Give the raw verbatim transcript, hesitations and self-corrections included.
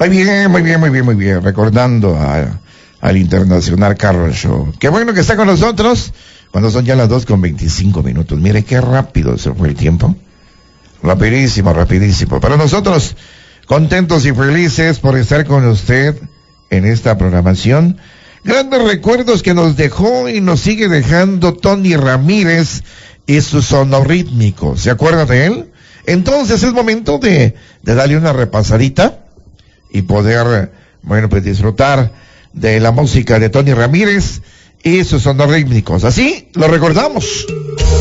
Muy bien, muy bien, muy bien, muy bien. Recordando a, al Internacional Carro Show. Qué bueno que está con nosotros cuando son ya las dos con veinticinco minutos. Mire qué rápido se fue el tiempo. Rapidísimo, rapidísimo. Para nosotros, contentos y felices por estar con usted en esta programación. Grandes recuerdos que nos dejó y nos sigue dejando Tony Ramírez y su sonorítmico. ¿Se acuerda de él? Entonces es momento de, de darle una repasadita y poder, bueno, pues disfrutar de la música de Tony Ramírez y sus sonorítmicos. Así lo recordamos.